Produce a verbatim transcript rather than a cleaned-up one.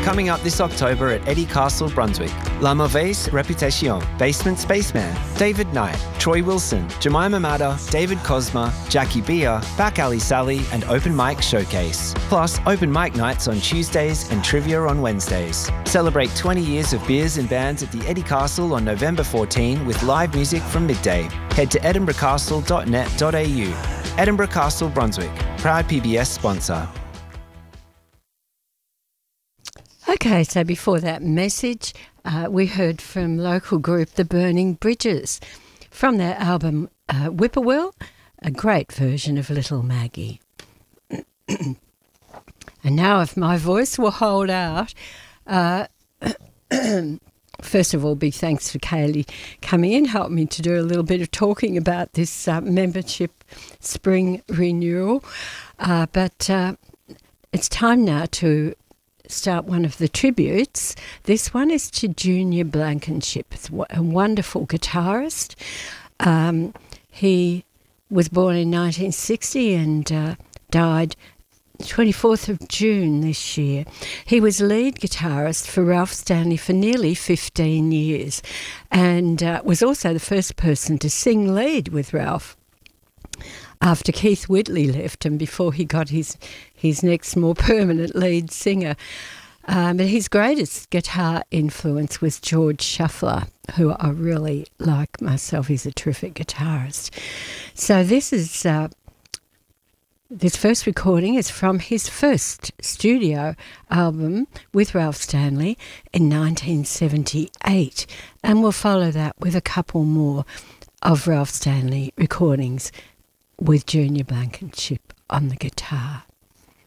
Coming up this October at Eddie Castle, Brunswick. La Mauvaise Reputation, Basement Spaceman, David Knight, Troy Wilson, Jemima Matter, David Cosma, Jackie Beer, Back Alley Sally and Open Mic Showcase. Plus, open mic nights on Tuesdays and trivia on Wednesdays. Celebrate twenty years of beers and bands at the Eddie Castle on November fourteenth with live music from midday. Head to edinburgh castle dot net dot a u. Edinburgh Castle, Brunswick. Proud P B S sponsor. Okay, so before that message, uh, we heard from local group The Burning Bridges from their album uh, Whippoorwill, a great version of Little Maggie. And now if my voice will hold out, uh, first of all, big thanks for Kaylee coming in, helping me to do a little bit of talking about this uh, membership spring renewal. Uh, but uh, it's time now to start one of the tributes. This one is to Junior Blankenship, a wonderful guitarist. Um, he was born in nineteen sixty and uh, died twenty-fourth of June this year. He was lead guitarist for Ralph Stanley for nearly fifteen years and uh, was also the first person to sing lead with Ralph after Keith Whitley left and before he got his his next more permanent lead singer. Um, but his greatest guitar influence was George Shuffler, who I really like myself. He's a terrific guitarist. So this is uh, this first recording is from his first studio album with Ralph Stanley in nineteen seventy-eight, and we'll follow that with a couple more of Ralph Stanley recordings with Junior Blankenship on the guitar.